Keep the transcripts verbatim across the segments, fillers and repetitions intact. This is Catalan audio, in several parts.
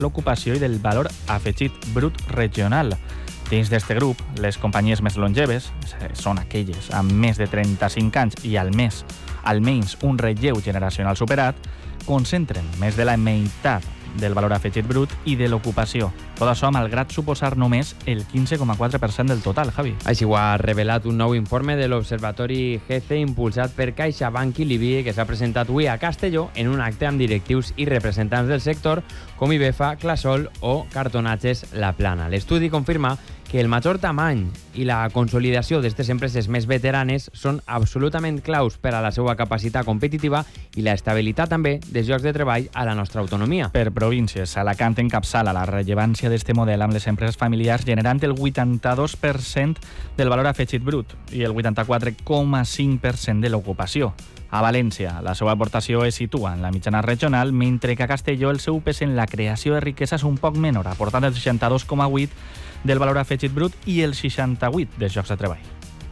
l'ocupació i del valor afegit brut regional. Dins d'aquest grup, les companyies més longeves són aquelles amb més de trenta-cinc anys i al mes, almenys un relleu generacional superat, concentren més de la meitat del valor afegit brut i de l'ocupació. Tot això malgrat suposar només el quinze coma quatre per cent del total, Javi. Així ho ha revelat un nou informe de l'Observatori G C impulsat per CaixaBank i l'I B I, que s'ha presentat avui a Castelló en un acte amb directius i representants del sector com Ibefa, Clasol o Cartonatges La Plana. L'estudi confirma que el major tamany i la consolidació d'aquestes empreses més veteranes són absolutament claus per a la seva capacitat competitiva i la estabilitat també dels llocs de treball a la nostra autonomia. Per províncies, Alacant encapçala la rellevància d'aquest model amb les empreses familiars generant el vuitanta-dos per cent del valor afegit brut i el vuitanta-quatre coma cinc per cent de l'ocupació. A València, la seva aportació es situa en la mitjana regional, mentre que a Castelló el seu pes en la creació de riquesa és un poc menor, aportant el seixanta-dos coma vuit del valor afegit brut i el seixanta-vuit dels llocs de treball.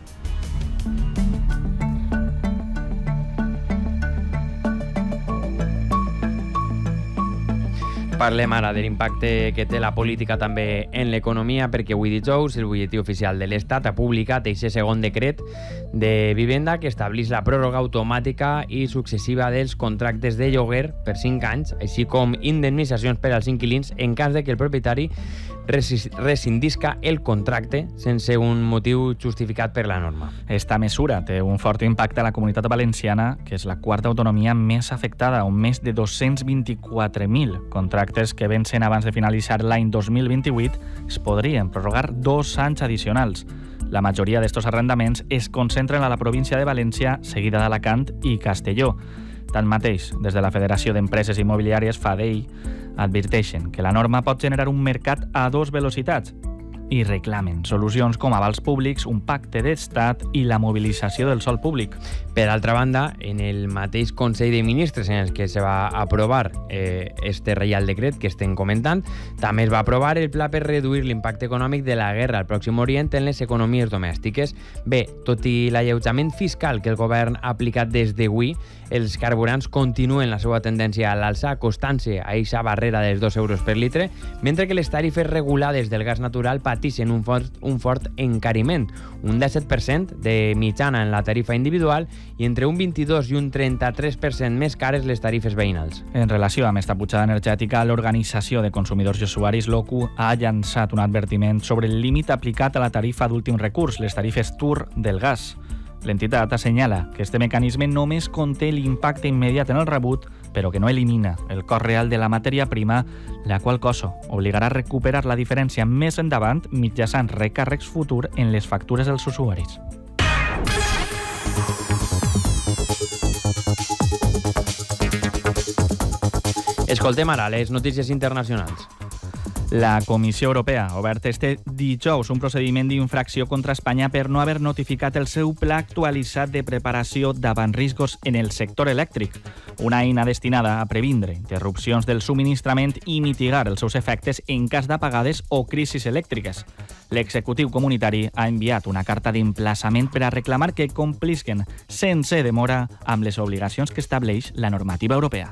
Parlem ara de l'impacte que té la política també en l'economia, perquè avui dijous el butlletí oficial de l'Estat ha publicat aquest segon decret de vivenda que estableix la pròrroga automàtica i successiva dels contractes de lloguer per cinc anys, així com indemnitzacions per als inquilins en cas de que el propietari rescindisca el contracte sense un motiu justificat per la norma. Esta mesura té un fort impacte a la comunitat valenciana, que és la quarta autonomia més afectada, amb més de dos-cents vint-i-quatre mil contractes que vencen abans de finalitzar l'any dos mil vint-i-vuit es podrien prorrogar dos anys addicionals. La majoria d'estos arrendaments es concentren a la província de València, seguida d'Alacant i Castelló. Tanmateix, des de la Federació d'Empreses Immobiliàries, FADEI, adverteixen que la norma pot generar un mercat a dos velocitats i reclamen solucions com avals públics, un pacte d'estat i la mobilització del sòl públic. Per altra banda, en el mateix Consell de Ministres en el que se va aprovar eh, este Reial Decret que estem comentant, també es va aprovar el pla per reduir l'impacte econòmic de la guerra al Pròxim Orient en les economies domèstiques. Bé, tot i l'alleujament fiscal que el govern ha aplicat des d'avui, els carburants continuen la seva tendència a l'alça, acostant-se a eixa barrera dels dos euros per litre, mentre que les tarifes regulades del gas natural pateixen un fort, un fort encariment, un disset per cent de mitjana en la tarifa individual i entre un vint-i-dos i un trenta-tres per cent més cares les tarifes veïnals. En relació amb esta pujada energètica, l'Organització de Consumidors i Usuaris, l'O C U, ha llançat un advertiment sobre el límit aplicat a la tarifa d'últim recurs, les tarifes T U R del gas. L'entitat assenyala que este mecanisme només conté l'impacte immediat en el rebut, però que no elimina el cost real de la matèria prima, la qual cosa obligarà a recuperar la diferència més endavant mitjançant recàrrecs futur en les factures dels usuaris. Escoltem ara les notícies internacionals. La Comissió Europea ha obert este dijous un procediment d'infracció contra Espanya per no haver notificat el seu pla actualitzat de preparació davant riscos en el sector elèctric, una eina destinada a previndre interrupcions del subministrament i mitigar els seus efectes en cas d'apagades o crisis elèctriques. L'executiu comunitari ha enviat una carta d'emplaçament per a reclamar que complisquen sense demora amb les obligacions que estableix la normativa europea.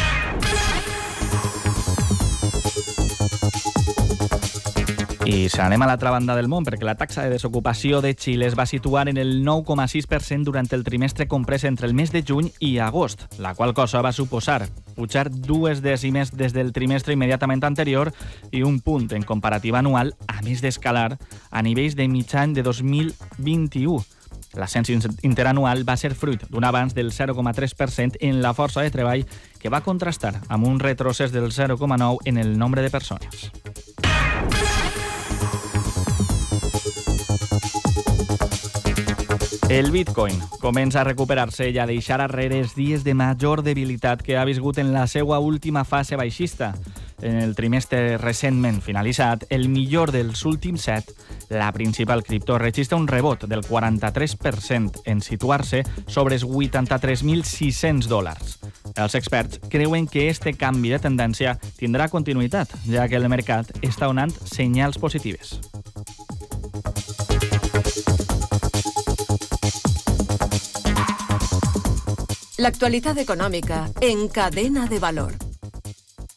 I s'anem a l'altra banda del món, perquè la taxa de desocupació de Xile es va situar en el nou coma sis per cent durant el trimestre comprès entre el mes de juny i agost, la qual cosa va suposar pujar dues dècimes des del trimestre immediatament anterior i un punt en comparativa anual, a més d'escalar a nivells de mitjan de dos mil vint-i-u. L'ascens interanual va ser fruit d'un avanç del zero coma tres per cent en la força de treball que va contrastar amb un retrocés del zero coma nou en el nombre de persones. El Bitcoin comença a recuperar-se i a deixar arrere els dies de major debilitat que ha viscut en la seva última fase baixista. En el trimestre recentment finalitzat, el millor dels últims set, la principal criptó registra un rebot del quaranta-tres per cent en situar-se sobre els vuitanta-tres mil sis-cents dòlars. Els experts creuen que este canvi de tendència tindrà continuïtat, ja que el mercat està donant senyals positives. La actualidad económica en Cadena de Valor.